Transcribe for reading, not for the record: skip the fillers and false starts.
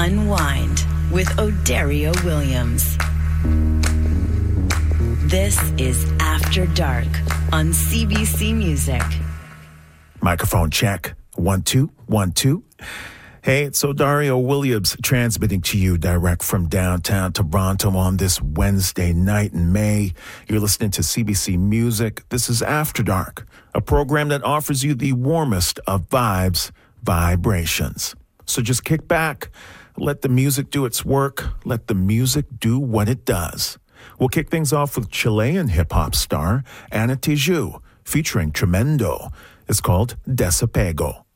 Unwind with Odario Williams. This is After Dark on CBC Music. Microphone check. 1, 2, 1, 2. Hey, it's Odario Williams transmitting to you direct from downtown Toronto on this Wednesday night in May. You're listening to CBC Music. This is After Dark, a program that offers you the warmest of vibes, vibrations. So just kick back, let the music do its work, let the music do what it does. We'll kick things off with Chilean hip-hop star Ana Tijoux featuring Tremendo. It's called Desapego.